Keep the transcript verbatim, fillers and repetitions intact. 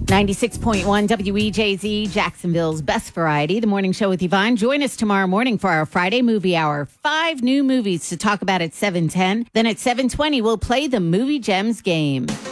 ninety-six point one W E J Z, Jacksonville's best variety, the morning show with Yvonne. Join us tomorrow morning for our Friday movie hour. Five new movies to talk about at seven ten. Then at seven twenty, we'll play the Movie Gems game.